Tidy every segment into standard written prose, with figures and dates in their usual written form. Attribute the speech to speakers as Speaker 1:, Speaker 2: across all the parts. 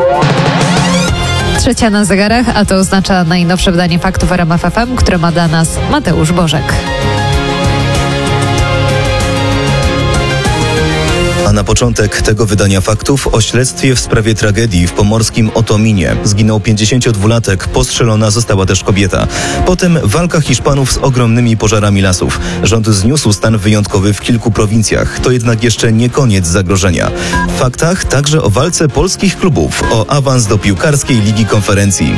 Speaker 1: Trzecia na zegarach, a to oznacza najnowsze wydanie faktów RMF FM, które ma dla nas Mateusz Bożek.
Speaker 2: A na początek tego wydania faktów o śledztwie w sprawie tragedii w pomorskim Otominie. Zginął 52-latek, postrzelona została też kobieta. Potem walka Hiszpanów z ogromnymi pożarami lasów. Rząd zniósł stan wyjątkowy w kilku prowincjach. To jednak jeszcze nie koniec zagrożenia. W faktach także o walce polskich klubów o awans do piłkarskiej Ligi Konferencji.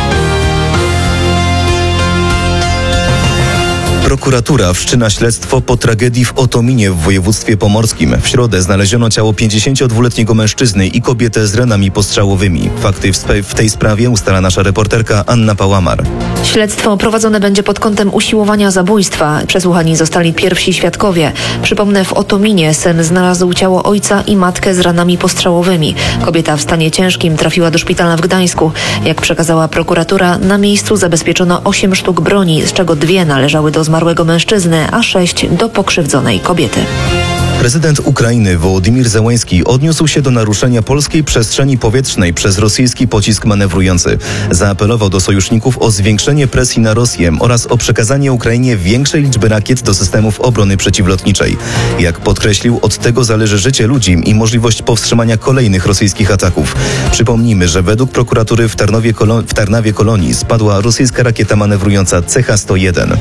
Speaker 2: Prokuratura wszczyna śledztwo po tragedii w Otominie w województwie pomorskim. W środę znaleziono ciało 52-letniego mężczyzny i kobietę z ranami postrzałowymi. Fakty w tej sprawie ustala nasza reporterka Anna Pałamar.
Speaker 3: Śledztwo prowadzone będzie pod kątem usiłowania zabójstwa. Przesłuchani zostali pierwsi świadkowie. Przypomnę, w Otominie syn znalazł ciało ojca i matkę z ranami postrzałowymi. Kobieta w stanie ciężkim trafiła do szpitala w Gdańsku. Jak przekazała prokuratura, na miejscu zabezpieczono 8 sztuk broni, z czego 2 należały do zmarłego mężczyzny, a 6 do pokrzywdzonej kobiety.
Speaker 2: Prezydent Ukrainy Wołodymyr Zełenski odniósł się do naruszenia polskiej przestrzeni powietrznej przez rosyjski pocisk manewrujący. Zaapelował do sojuszników o zwiększenie presji na Rosję oraz o przekazanie Ukrainie większej liczby rakiet do systemów obrony przeciwlotniczej. Jak podkreślił, od tego zależy życie ludzi i możliwość powstrzymania kolejnych rosyjskich ataków. Przypomnijmy, że według prokuratury w Tarnawie Kolonii spadła rosyjska rakieta manewrująca CH-101.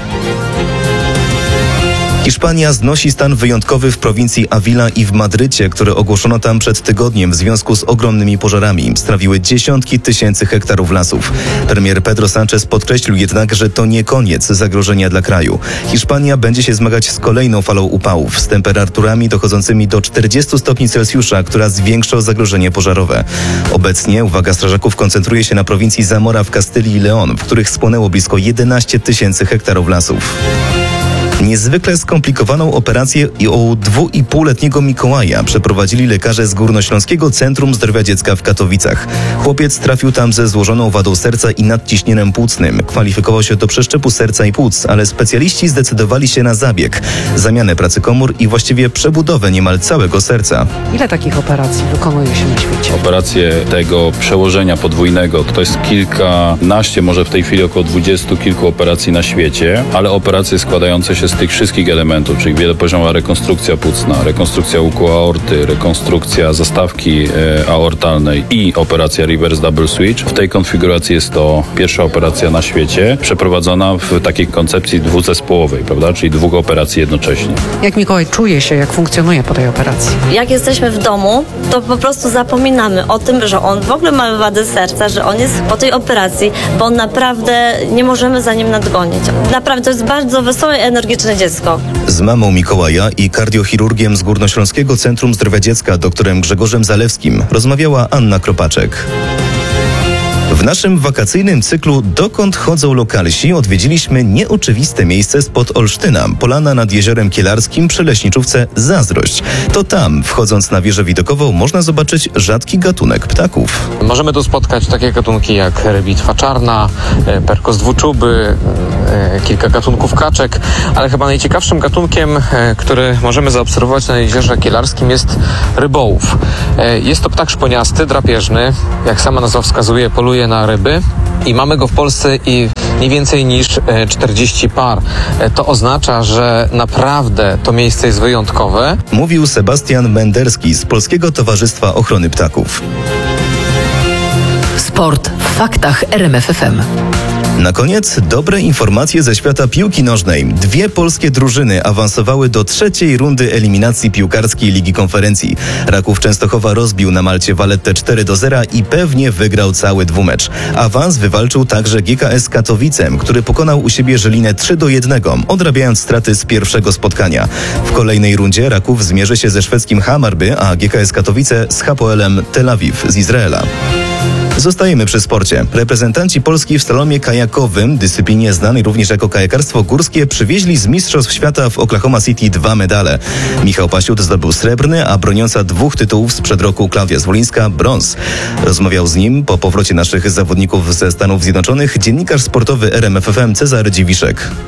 Speaker 2: Hiszpania znosi stan wyjątkowy w prowincji Avila i w Madrycie, który ogłoszono tam przed tygodniem w związku z ogromnymi pożarami. Strawiły dziesiątki tysięcy hektarów lasów. Premier Pedro Sánchez podkreślił jednak, że to nie koniec zagrożenia dla kraju. Hiszpania będzie się zmagać z kolejną falą upałów z temperaturami dochodzącymi do 40 stopni Celsjusza, która zwiększa zagrożenie pożarowe. Obecnie uwaga strażaków koncentruje się na prowincji Zamora w Kastylii i León, w których spłonęło blisko 11 tysięcy hektarów lasów. Niezwykle skomplikowaną operację u 2,5-letniego Mikołaja przeprowadzili lekarze z Górnośląskiego Centrum Zdrowia Dziecka w Katowicach. Chłopiec trafił tam ze złożoną wadą serca i nadciśnieniem płucnym. Kwalifikował się do przeszczepu serca i płuc, ale specjaliści zdecydowali się na zabieg, zamianę pracy komór i właściwie przebudowę niemal całego serca.
Speaker 4: Ile takich operacji wykonuje się na świecie?
Speaker 5: Operacje tego przełożenia podwójnego to jest kilkanaście, może w tej chwili około 20 kilku operacji na świecie, ale operacje składające się z tych wszystkich elementów, czyli wielopoziomowa rekonstrukcja płucna, rekonstrukcja łuku aorty, rekonstrukcja zastawki aortalnej i operacja reverse double switch. W tej konfiguracji jest to pierwsza operacja na świecie, przeprowadzona w takiej koncepcji dwuzespołowej, prawda, czyli 2 operacji jednocześnie.
Speaker 4: Jak Mikołaj czuje się, jak funkcjonuje po tej operacji?
Speaker 6: Jak jesteśmy w domu, to po prostu zapominamy o tym, że on w ogóle ma wadę serca, że on jest po tej operacji, bo naprawdę nie możemy za nim nadgonić. Naprawdę to jest bardzo wesołe, energiczne dziecko.
Speaker 2: Z mamą Mikołaja i kardiochirurgiem z Górnośląskiego Centrum Zdrowia Dziecka, doktorem Grzegorzem Zalewskim, rozmawiała Anna Kropaczek. W naszym wakacyjnym cyklu Dokąd chodzą lokalsi odwiedziliśmy nieoczywiste miejsce spod Olsztyna, polana nad Jeziorem Kielarskim przy leśniczówce Zazdrość. To tam, wchodząc na wieżę widokową, można zobaczyć rzadki gatunek ptaków.
Speaker 7: Możemy tu spotkać takie gatunki jak rybitwa czarna, perkos dwuczuby, kilka gatunków kaczek, ale chyba najciekawszym gatunkiem, który możemy zaobserwować na Jeziorze Kielarskim, jest rybołów. Jest to ptak szponiasty, drapieżny, jak sama nazwa wskazuje, poluje na ryby i mamy go w Polsce i nie więcej niż 40 par. To oznacza, że naprawdę to miejsce jest wyjątkowe.
Speaker 2: Mówił Sebastian Menderski z Polskiego Towarzystwa Ochrony Ptaków.
Speaker 8: Sport w faktach RMF FM.
Speaker 2: Na koniec dobre informacje ze świata piłki nożnej. 2 polskie drużyny awansowały do 3. rundy eliminacji piłkarskiej Ligi Konferencji. Raków Częstochowa rozbił na Malcie Vallettę 4-0 i pewnie wygrał cały dwumecz. Awans wywalczył także GKS Katowice, który pokonał u siebie Żylinę 3-1, odrabiając straty z pierwszego spotkania. W kolejnej rundzie Raków zmierzy się ze szwedzkim Hammarby, a GKS Katowice z Hapoelem Tel Awiw z Izraela. Zostajemy przy sporcie. Reprezentanci Polski w slalomie kajakowym, dyscyplinie znanej również jako kajakarstwo górskie, przywieźli z Mistrzostw Świata w Oklahoma City 2 medale. Michał Pasiut zdobył srebrny, a broniąca 2 tytułów sprzed roku Klaudia Zwolińska brąz. Rozmawiał z nim po powrocie naszych zawodników ze Stanów Zjednoczonych dziennikarz sportowy RMF FM Cezary Dziwiszek.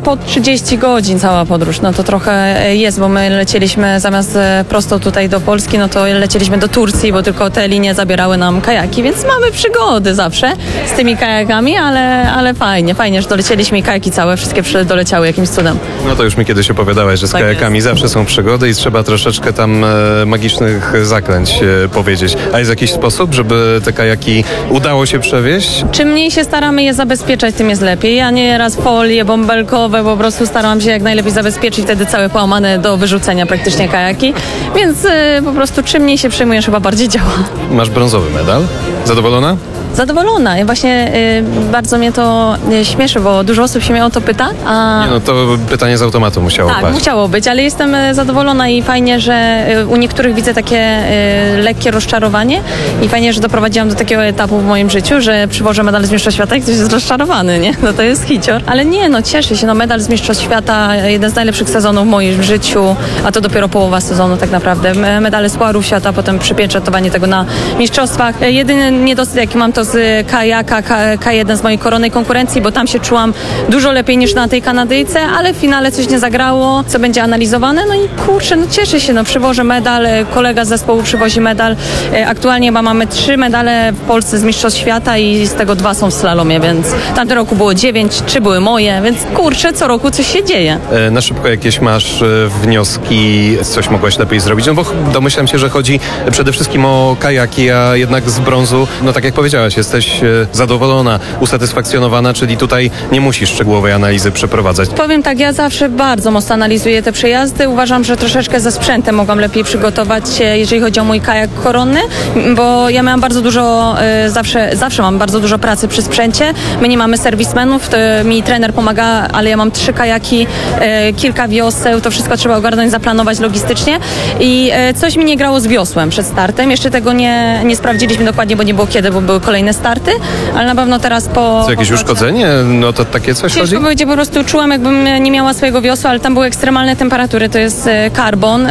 Speaker 9: po 30 godzin cała podróż, no to trochę jest, bo my lecieliśmy zamiast prosto tutaj do Polski, no to lecieliśmy do Turcji, bo tylko te linie zabierały nam kajaki, więc mamy przygody zawsze z tymi kajakami, ale fajnie, że dolecieliśmy i kajaki całe, wszystkie doleciały jakimś cudem.
Speaker 10: No to już mi kiedyś opowiadałaś, że z
Speaker 9: Tak
Speaker 10: kajakami zawsze są przygody i trzeba troszeczkę tam magicznych zaklęć powiedzieć. A jest jakiś sposób, żeby te kajaki udało się przewieźć?
Speaker 9: Czym mniej się staramy je zabezpieczać, tym jest lepiej. Ja nieraz folie bąbelkowe, po prostu starałam się jak najlepiej zabezpieczyć, wtedy całe połamane do wyrzucenia praktycznie kajaki, więc po prostu czym mniej się przejmujesz, chyba bardziej działa.
Speaker 10: Masz brązowy medal. Zadowolona?
Speaker 9: Zadowolona. Właśnie bardzo mnie to śmieszy, bo dużo osób się mnie o to pyta.
Speaker 10: Nie no, to pytanie z automatu musiało
Speaker 9: Tak,
Speaker 10: paść.
Speaker 9: musiało być, ale jestem zadowolona i fajnie, że u niektórych widzę takie lekkie rozczarowanie i fajnie, że doprowadziłam do takiego etapu w moim życiu, że przywożę medal z Mistrzostw Świata i ktoś jest rozczarowany, nie? No to jest hicior. Ale nie, no cieszę się, no medal z Mistrzostw Świata, jeden z najlepszych sezonów w moim życiu, a to dopiero połowa sezonu tak naprawdę. Medale z Pucharów Świata, potem przypieczętowanie tego na mistrzostwach. Jedyny niedosyt, jaki mam, to z kajaka K1 z mojej koronnej konkurencji, bo tam się czułam dużo lepiej niż na tej Kanadyjce, ale w finale coś nie zagrało, co będzie analizowane. No i kurczę, no cieszę się, no przywożę medal, kolega z zespołu przywozi medal. Aktualnie chyba mamy 3 medale w Polsce z Mistrzostw Świata i z tego 2 są w slalomie, więc tamtego roku było 9, 3 były moje, więc kurczę, co roku coś się dzieje.
Speaker 10: Na szybko jakieś masz wnioski, coś mogłaś lepiej zrobić? No bo domyślam się, że chodzi przede wszystkim o kajaki, a jednak z brązu, no tak jak powiedziałaś, jesteś zadowolona, usatysfakcjonowana, czyli tutaj nie musisz szczegółowej analizy przeprowadzać.
Speaker 9: Powiem tak, ja zawsze bardzo mocno analizuję te przejazdy. Uważam, że troszeczkę ze sprzętem mogłam lepiej przygotować się, jeżeli chodzi o mój kajak koronny, bo ja miałam bardzo dużo, zawsze mam bardzo dużo pracy przy sprzęcie. My nie mamy serwismenów, to mi trener pomaga, ale ja mam 3 kajaki, kilka wioseł, to wszystko trzeba ogarnąć, zaplanować logistycznie i coś mi nie grało z wiosłem przed startem. Jeszcze tego nie sprawdziliśmy dokładnie, bo nie było kiedy, bo były kolejne starty, ale na pewno teraz
Speaker 10: Co, jakieś uszkodzenie? No to takie coś chodzi?
Speaker 9: Ciężko powiedzieć, po prostu czułam, jakbym nie miała swojego wiosła, ale tam były ekstremalne temperatury, to jest karbon.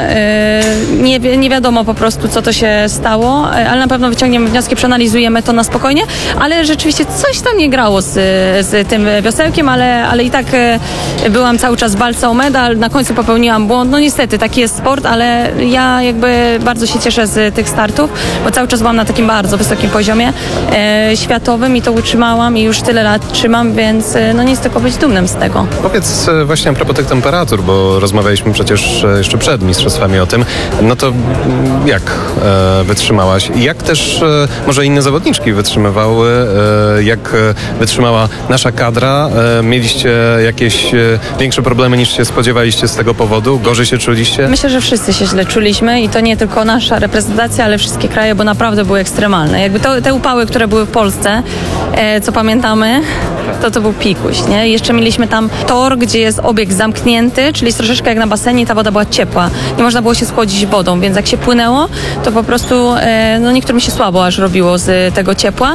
Speaker 9: Nie wiadomo po prostu, co to się stało, ale na pewno wyciągniemy wnioski, przeanalizujemy to na spokojnie, ale rzeczywiście coś tam nie grało z tym wiosełkiem, ale i tak byłam cały czas w walce o medal, na końcu popełniłam błąd, no niestety, taki jest sport, ale ja jakby bardzo się cieszę z tych startów, bo cały czas byłam na takim bardzo wysokim poziomie światowym i to utrzymałam i już tyle lat trzymam, więc no nic, tylko być dumnym z tego.
Speaker 10: Powiedz właśnie a propos tych temperatur, bo rozmawialiśmy przecież jeszcze przed mistrzostwami o tym, no to jak wytrzymałaś? Jak też może inne zawodniczki wytrzymywały? Jak wytrzymała nasza kadra? Mieliście jakieś większe problemy niż się spodziewaliście z tego powodu? Gorzej się czuliście?
Speaker 9: Myślę, że wszyscy się źle czuliśmy i to nie tylko nasza reprezentacja, ale wszystkie kraje, bo naprawdę były ekstremalne. Jakby te upały, które były w Polsce, co pamiętamy, to był pikuś, nie? Jeszcze mieliśmy tam tor, gdzie jest obieg zamknięty, czyli jest troszeczkę jak na basenie, ta woda była ciepła. Nie można było się schłodzić wodą, więc jak się płynęło, to po prostu no niektórym się słabo aż robiło z tego ciepła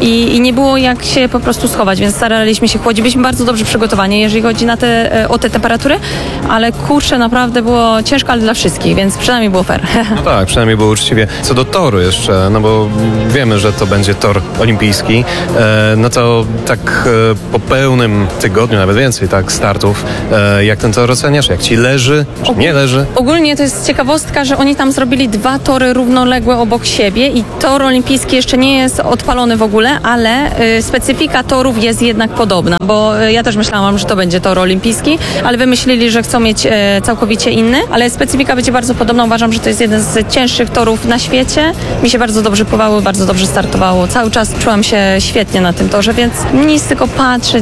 Speaker 9: i nie było jak się po prostu schować, więc staraliśmy się chłodzić. Byliśmy bardzo dobrze przygotowani, jeżeli chodzi o te temperatury, ale kurczę, naprawdę było ciężko, ale dla wszystkich, więc przynajmniej było fair.
Speaker 10: No tak, przynajmniej było uczciwie. Co do toru jeszcze, no bo wiemy, że to będzie tor olimpijski, no to tak po pełnym tygodniu, nawet więcej tak startów, jak ten tor oceniasz? Jak ci leży, czy nie leży?
Speaker 9: Ogólnie to jest ciekawostka, że oni tam zrobili 2 tory równoległe obok siebie i tor olimpijski jeszcze nie jest odpalony w ogóle, ale specyfika torów jest jednak podobna, bo ja też myślałam, że to będzie tor olimpijski, ale wymyślili, że chcą mieć całkowicie inny, ale specyfika będzie bardzo podobna. Uważam, że to jest jeden z cięższych torów na świecie. Mi się bardzo dobrze pływało, bardzo dobrze startowało. Cały czas czułam się świetnie na tym torze, więc nic, tylko patrzeć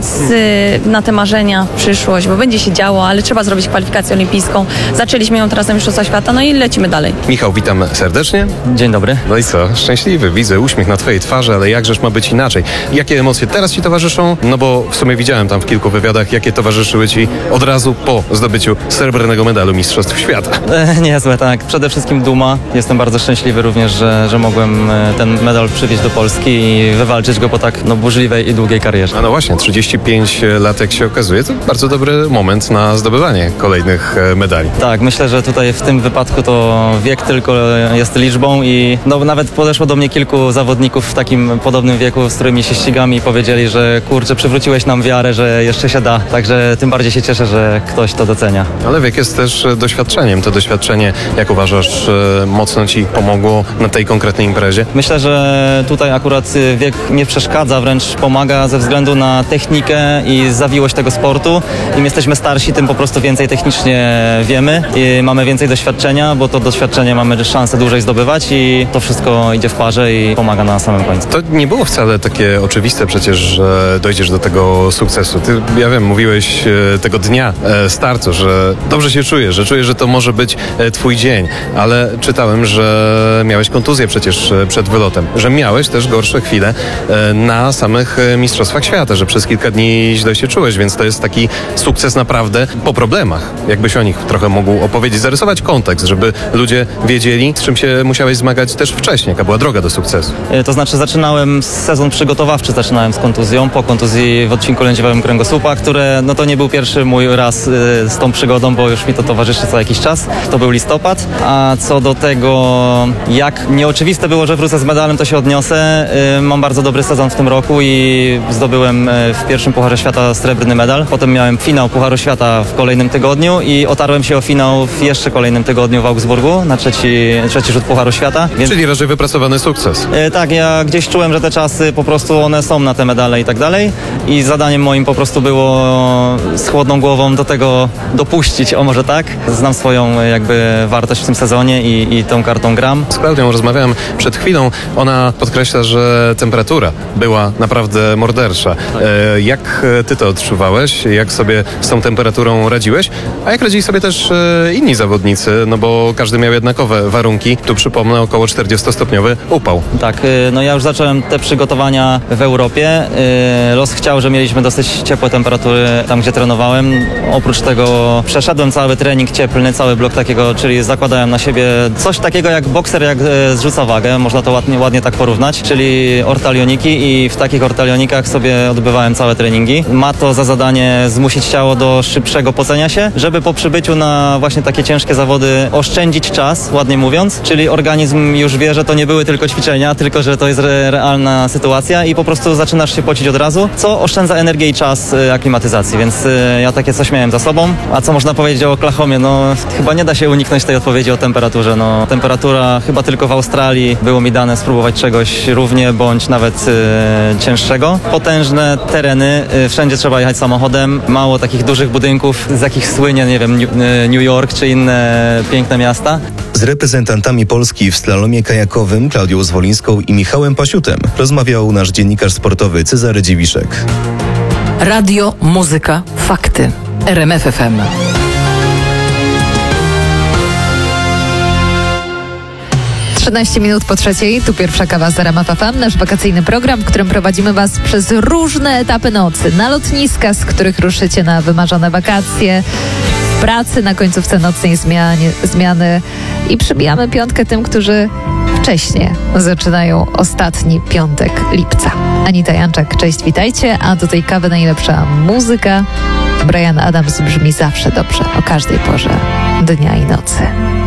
Speaker 9: na te marzenia w przyszłość, bo będzie się działo, ale trzeba zrobić kwalifikację olimpijską. Zaczęliśmy ją teraz na Mistrzostwa Świata, no i lecimy dalej.
Speaker 10: Michał, witam serdecznie.
Speaker 11: Dzień dobry.
Speaker 10: No i co? Szczęśliwy, widzę uśmiech na twojej twarzy, ale jakżeż ma być inaczej? Jakie emocje teraz ci towarzyszą? No bo w sumie widziałem tam w kilku wywiadach, jakie towarzyszyły ci od razu po zdobyciu srebrnego medalu Mistrzostw Świata.
Speaker 11: Niezłe, tak. Przede wszystkim duma. Jestem bardzo szczęśliwy również, że mogłem ten medal przywieźć do Polski i wywalczyć go po tak burzliwej i długiej karierze.
Speaker 10: No właśnie, 35 lat, jak się okazuje, to bardzo dobry moment na zdobywanie kolejnych medali.
Speaker 11: Tak, myślę, że tutaj w tym wypadku to wiek tylko jest liczbą i nawet podeszło do mnie kilku zawodników w takim podobnym wieku, z którymi się ścigam i powiedzieli, że kurczę, przywróciłeś nam wiarę, że jeszcze się da. Także tym bardziej się cieszę, że ktoś to docenia.
Speaker 10: Ale wiek jest też doświadczeniem. To doświadczenie, jak uważasz, mocno ci pomogło na tej konkretnej imprezie?
Speaker 11: Myślę, że tutaj akurat wiek nie przeszkadza, wręcz pomaga ze względu na technikę i zawiłość tego sportu. Im jesteśmy starsi, tym po prostu więcej technicznie wiemy i mamy więcej doświadczenia, bo to doświadczenie mamy szansę dłużej zdobywać i to wszystko idzie w parze i pomaga na samym końcu.
Speaker 10: To nie było wcale takie oczywiste przecież, że dojdziesz do tego sukcesu. Ty, ja wiem, mówiłeś tego dnia startu, że dobrze się czujesz, że to może być twój dzień, ale czytałem, że miałeś kontuzję przecież przed wylotem, że miałeś też gorsze chwile na samych Mistrzostwach Świata, że przez kilka dni źle się czułeś, więc to jest taki sukces naprawdę po problemach. Jakbyś o nich trochę mógł opowiedzieć, zarysować kontekst, żeby ludzie wiedzieli, z czym się musiałeś zmagać też wcześniej, jaka była droga do sukcesu.
Speaker 11: To znaczy zaczynałem sezon przygotowawczy, zaczynałem z kontuzją, po kontuzji w odcinku lędźwiowym kręgosłupa, które to nie był pierwszy mój raz z tą przygodą, bo już mi to towarzyszy co jakiś czas. To był listopad, a co do tego, jak nieoczywiste było, że wrócę z medalem, to się odniosę. Mam bardzo dobry sezon w tym roku i zdobyłem w pierwszym Pucharze Świata srebrny medal. Potem miałem finał Pucharu Świata w kolejnym tygodniu i otarłem się o finał w jeszcze kolejnym tygodniu w Augsburgu na trzeci rzut Pucharu Świata.
Speaker 10: Więc... Czyli raczej wypracowany sukces.
Speaker 11: Tak, ja gdzieś czułem, że te czasy po prostu one są na te medale i tak dalej i zadaniem moim po prostu było z chłodną głową do tego dopuścić, o może tak. Znam swoją jakby wartość w tym sezonie i tą kartą gram.
Speaker 10: Z Klaudią rozmawiałem przed chwilą. Ona podkreśla, że temperatura była naprawdę mordersza. Jak ty to odczuwałeś? Jak sobie z tą temperaturą radziłeś? A jak radzili sobie też inni zawodnicy? No bo każdy miał jednakowe warunki. Tu przypomnę, około 40-stopniowy upał.
Speaker 11: Tak, ja już zacząłem te przygotowania w Europie. Los chciał, że mieliśmy dosyć ciepłe temperatury tam, gdzie trenowałem. Oprócz tego przeszedłem cały trening cieplny, cały blok takiego, czyli zakładałem na siebie coś takiego jak bokser, jak zrzuca wagę, można to ładnie tak porównać, czyli ortalioniki i w takich ortalionikach sobie odbywałem całe treningi. Ma to za zadanie zmusić ciało do szybszego pocenia się, żeby po przybyciu na właśnie takie ciężkie zawody oszczędzić czas, ładnie mówiąc, czyli organizm już wie, że to nie były tylko ćwiczenia, tylko że to jest realna sytuacja i po prostu zaczynasz się pocić od razu, co oszczędza energię i czas aklimatyzacji, więc ja takie coś miałem za sobą. A co można powiedzieć o Oklahomie? Chyba nie da się uniknąć tej odpowiedzi o temperaturze. Temperatura chyba tylko w Australii było mi dane spróbować czegoś równie bądź nawet cięższego. Potężne tereny, wszędzie trzeba jechać samochodem, mało takich dużych budynków, z jakich słynie, nie wiem, New York czy inne piękne miasta.
Speaker 2: Z reprezentantami Polski w slalomie kajakowym Klaudią Zwolińską i Michałem Pasiutem rozmawiał nasz dziennikarz sportowy Cezary Dziwiszek.
Speaker 8: Radio, muzyka, fakty. RMF FM.
Speaker 1: Minut po trzeciej, tu pierwsza kawa z RMF FM, nasz wakacyjny program, w którym prowadzimy Was przez różne etapy nocy, na lotniska, z których ruszycie na wymarzone wakacje, w pracy, na końcówce nocnej zmiany i przybijamy piątkę tym, którzy wcześniej zaczynają ostatni piątek lipca. Anita Janczak, cześć, witajcie, a do tej kawy najlepsza muzyka. Bryan Adams brzmi zawsze dobrze, o każdej porze dnia i nocy.